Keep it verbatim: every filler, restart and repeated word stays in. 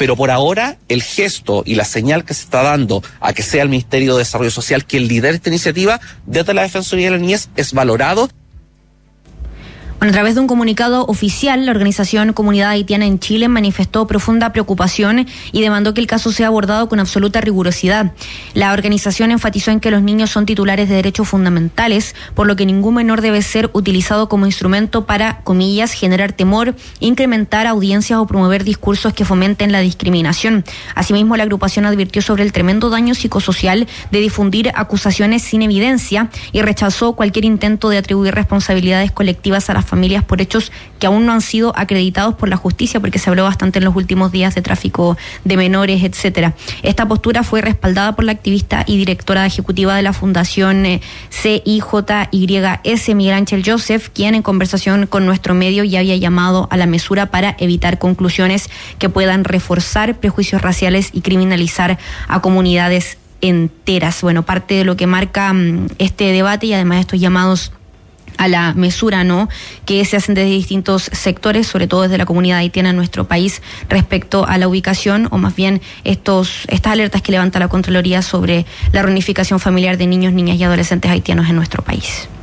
pero por ahora el gesto y la señal que se está dando a que sea el Ministerio de Desarrollo Social quien lidere esta iniciativa desde la Defensoría de la Niñez es valorado. Bueno, a través de un comunicado oficial, la organización Comunidad Haitiana en Chile manifestó profunda preocupación y demandó que el caso sea abordado con absoluta rigurosidad. La organización enfatizó en que los niños son titulares de derechos fundamentales, por lo que ningún menor debe ser utilizado como instrumento para, comillas, generar temor, incrementar audiencias o promover discursos que fomenten la discriminación. Asimismo, la agrupación advirtió sobre el tremendo daño psicosocial de difundir acusaciones sin evidencia y rechazó cualquier intento de atribuir responsabilidades colectivas a las familias por hechos que aún no han sido acreditados por la justicia, porque se habló bastante en los últimos días de tráfico de menores, etcétera. Esta postura fue respaldada por la activista y directora ejecutiva de la Fundación eh, C I J Y S, Miguel Ángel Joseph, quien en conversación con nuestro medio ya había llamado a la mesura para evitar conclusiones que puedan reforzar prejuicios raciales y criminalizar a comunidades enteras. Bueno, parte de lo que marca um, este debate y además estos llamados a la mesura, ¿no?, que se hacen desde distintos sectores, sobre todo desde la comunidad haitiana en nuestro país, respecto a la ubicación, o más bien estos estas alertas que levanta la Contraloría sobre la reunificación familiar de niños, niñas y adolescentes haitianos en nuestro país.